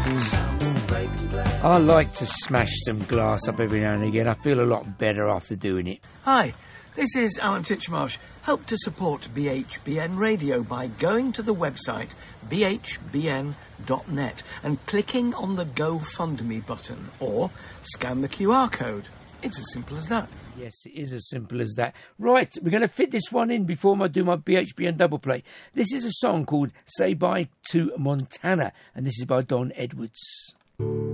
I like to smash some glass up every now and again. I feel a lot better after doing it. Hi, this is Alan Titchmarsh. Help to support BHBN Radio by going to the website bhbn.net and clicking on the GoFundMe button or scan the QR code. It's as simple as that. Yes, it is as simple as that. Right, we're going to fit this one in before I do my BHBN double play. This is a song called Say Bye to Montana, and this is by Don Edwards.